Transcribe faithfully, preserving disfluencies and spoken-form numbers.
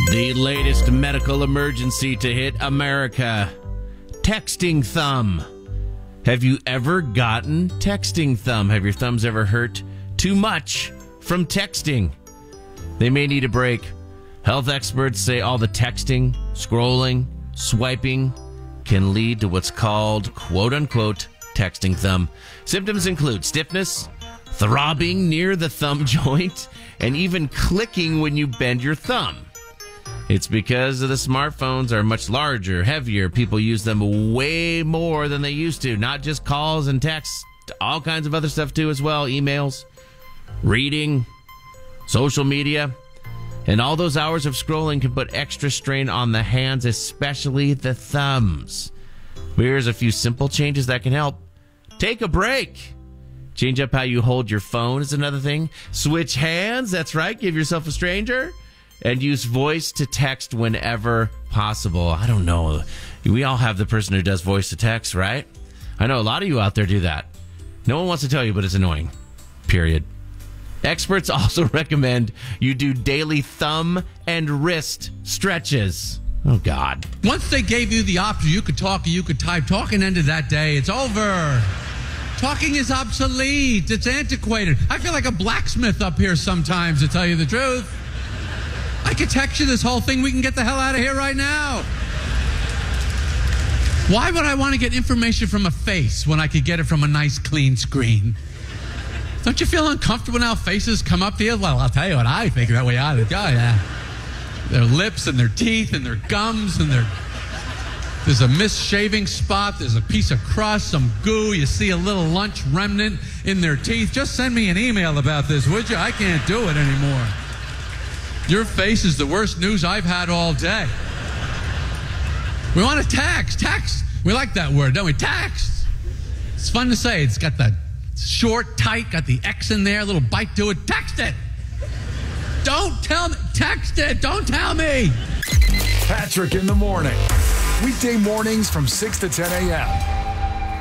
The latest medical emergency to hit America. Texting thumb. Have you ever gotten texting thumb? Have your thumbs ever hurt too much from texting? They may need a break. Health experts say all the texting, scrolling, swiping can lead to what's called, quote-unquote, texting thumb. Symptoms include stiffness, throbbing near the thumb joint, and even clicking when you bend your thumb. It's because of the smartphones are much larger, heavier. People use them way more than they used to. Not just calls and texts, all kinds of other stuff too as well. Emails, reading, social media. And all those hours of scrolling can put extra strain on the hands, especially the thumbs. Here's a few simple changes that can help. Take a break. Change up how you hold your phone is another thing. Switch hands. That's right. Give yourself a stranger. And use voice to text whenever possible. I don't know. We all have the person who does voice to text, right? I know a lot of you out there do that. No one wants to tell you, but it's annoying. Period. Experts also recommend you do daily thumb and wrist stretches. Oh, God. Once they gave you the option, you could talk or you could type. Talking ended that day. It's over. Talking is obsolete. It's antiquated. I feel like a blacksmith up here sometimes, to tell you the truth. I could text you this whole thing. We can get the hell out of here right now. Why would I want to get information from a face when I could get it from a nice, clean screen? Don't you feel uncomfortable now? Faces come up to you? Well, I'll tell you what I think that way out of it. Oh, yeah. Their lips and their teeth and their gums and their... There's a missed shaving spot. There's a piece of crust, some goo. You see a little lunch remnant in their teeth. Just send me an email about this, would you? I can't do it anymore. Your face is the worst news I've had all day. We want to text. Text. We like that word, don't we? Text. It's fun to say. It's got the short, tight, got the X in there, a little bite to it. Text it. Don't tell me. Text it. Don't tell me. Patrick in the morning. Weekday mornings from six to ten a.m.